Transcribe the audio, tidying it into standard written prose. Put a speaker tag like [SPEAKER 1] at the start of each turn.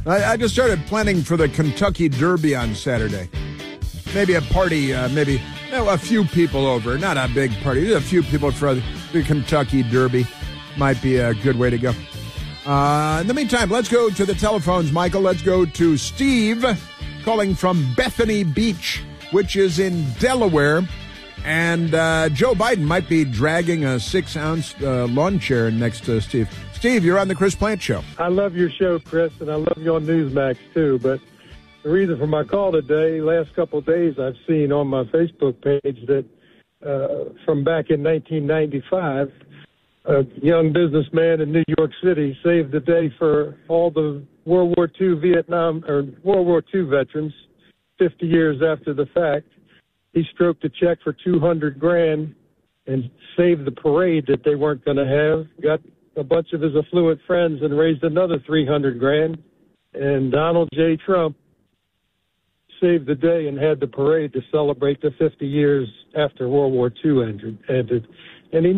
[SPEAKER 1] I just started planning for the Kentucky Derby on Saturday. Maybe a party, a few people over. Not a big party. Just a few people for the Kentucky Derby. Might be a good way to go. In the meantime, let's go to the telephones, Michael. Let's go to Steve calling from Bethany Beach, which is in Delaware. And Joe Biden might be dragging a 6-ounce lawn chair next to Steve. Steve, you're on the Chris Plant Show.
[SPEAKER 2] I love your show, Chris, and I love you on Newsmax, too. But the reason for my call today, last couple of days, I've seen on my Facebook page that from back in 1995, a young businessman in New York City saved the day for all the World War II veterans 50 years after the fact. He stroked a check for $200,000 and saved the parade that they weren't going to have, got a bunch of his affluent friends and raised another $300,000. And Donald J. Trump saved the day and had the parade to celebrate the 50 years after World War II ended. And he